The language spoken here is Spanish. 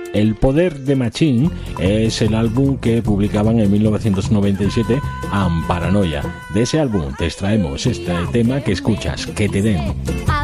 El Poder de Machín es el álbum que publicaban en 1997 Paranoia. De ese álbum te extraemos este tema que escuchas, Que te den.